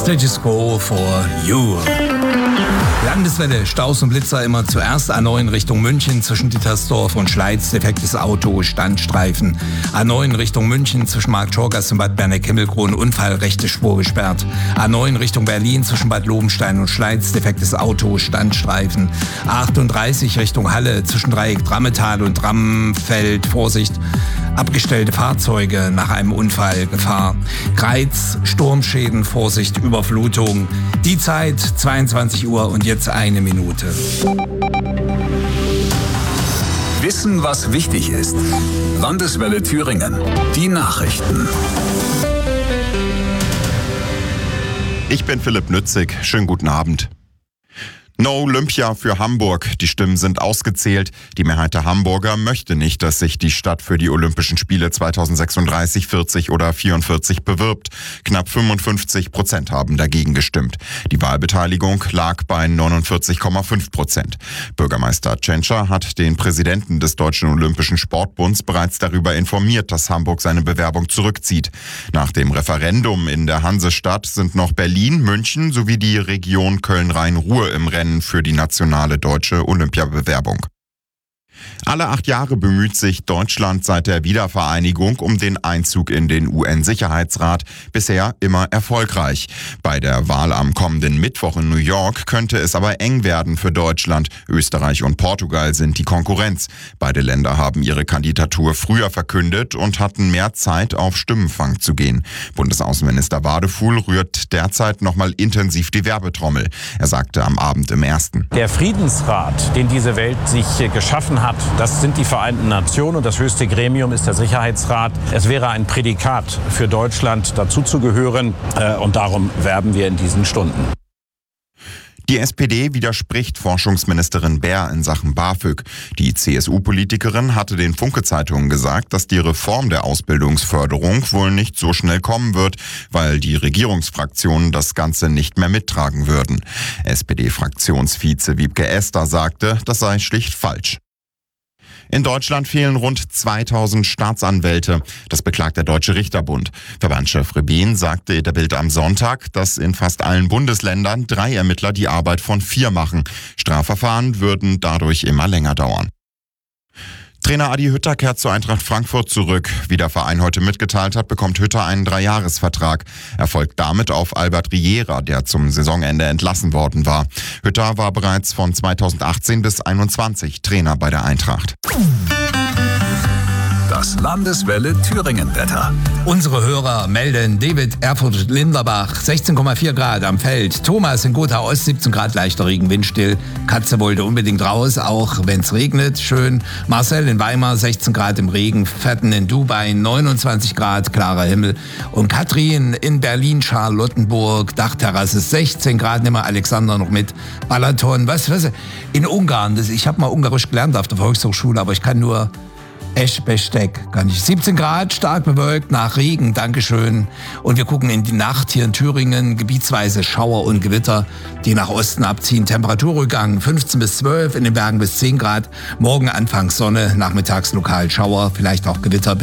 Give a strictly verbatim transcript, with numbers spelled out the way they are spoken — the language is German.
Status Quo for You. Landeswelle, Staus und Blitzer immer zuerst A neun Richtung München zwischen Dittersdorf und Schleiz, defektes Auto, Standstreifen. A neun Richtung München zwischen Markt Schorgast und Bad Berneck-Himmelkron, Unfall, rechte Spur gesperrt. A neun Richtung Berlin zwischen Bad Lobenstein und Schleiz, defektes Auto, Standstreifen. A achtunddreißig Richtung Halle zwischen Dreieck Drammetal und Dramfeld, Vorsicht, abgestellte Fahrzeuge nach einem Unfall, Gefahr. Greiz, Sturmschäden, Vorsicht, Überflutung. Die Zeit zweiundzwanzig Uhr und jetzt eine Minute. Wissen, was wichtig ist. Landeswelle Thüringen. Die Nachrichten. Ich bin Philipp Nützig. Schönen guten Abend. No Olympia für Hamburg. Die Stimmen sind ausgezählt. Die Mehrheit der Hamburger möchte nicht, dass sich die Stadt für die Olympischen Spiele zweitausendsechsunddreißig, vierzig oder vierundvierzig bewirbt. Knapp fünfundfünfzig Prozent haben dagegen gestimmt. Die Wahlbeteiligung lag bei neunundvierzig Komma fünf Prozent. Bürgermeister Tschentscher hat den Präsidenten des Deutschen Olympischen Sportbunds bereits darüber informiert, dass Hamburg seine Bewerbung zurückzieht. Nach dem Referendum in der Hansestadt sind noch Berlin, München sowie die Region Köln-Rhein-Ruhr im Rennen für die nationale deutsche Olympiabewerbung. Alle acht Jahre bemüht sich Deutschland seit der Wiedervereinigung um den Einzug in den U N-Sicherheitsrat, bisher immer erfolgreich. Bei der Wahl am kommenden Mittwoch in New York könnte es aber eng werden für Deutschland. Österreich und Portugal sind die Konkurrenz. Beide Länder haben ihre Kandidatur früher verkündet und hatten mehr Zeit, auf Stimmenfang zu gehen. Bundesaußenminister Wadefuhl rührt derzeit nochmal intensiv die Werbetrommel. Er sagte am Abend im Ersten: Der Friedensrat, den diese Welt sich geschaffen hat, das sind die Vereinten Nationen und das höchste Gremium ist der Sicherheitsrat. Es wäre ein Prädikat für Deutschland, dazuzugehören, äh, und darum werben wir in diesen Stunden. Die S P D widerspricht Forschungsministerin Baer in Sachen BAföG. Die C S U-Politikerin hatte den Funke-Zeitungen gesagt, dass die Reform der Ausbildungsförderung wohl nicht so schnell kommen wird, weil die Regierungsfraktionen das Ganze nicht mehr mittragen würden. S P D-Fraktionsvize Wiebke Esther sagte, das sei schlicht falsch. In Deutschland fehlen rund zweitausend Staatsanwälte. Das beklagt der Deutsche Richterbund. Verbandschef Rebin sagte der Bild am Sonntag, dass in fast allen Bundesländern drei Ermittler die Arbeit von vier machen. Strafverfahren würden dadurch immer länger dauern. Trainer Adi Hütter kehrt zur Eintracht Frankfurt zurück. Wie der Verein heute mitgeteilt hat, bekommt Hütter einen Dreijahresvertrag. Er folgt damit auf Albert Riera, der zum Saisonende entlassen worden war. Hütter war bereits von zweitausendachtzehn bis einundzwanzig Trainer bei der Eintracht. Das Landeswelle Thüringen-Wetter. Unsere Hörer melden: David, Erfurt, Linderbach, sechzehn Komma vier Grad am Feld. Thomas in Gotha Ost, siebzehn Grad, leichter Regen, windstill. Katze wollte unbedingt raus, auch wenn es regnet, schön. Marcel in Weimar, sechzehn Grad im Regen. Fetten in Dubai, neunundzwanzig Grad, klarer Himmel. Und Katrin in Berlin-Charlottenburg, Dachterrasse, sechzehn Grad, nimm mal Alexander noch mit. Balaton, was, was, in Ungarn, das, ich habe mal Ungarisch gelernt auf der Volkshochschule, aber ich kann nur Eschbesteck, kann ich. siebzehn Grad, stark bewölkt, nach Regen, Dankeschön. Und wir gucken in die Nacht hier in Thüringen, gebietsweise Schauer und Gewitter, die nach Osten abziehen. Temperaturrückgang fünfzehn bis zwölf, in den Bergen bis zehn Grad. Morgen anfangs Sonne, nachmittags lokal Schauer, vielleicht auch Gewitter.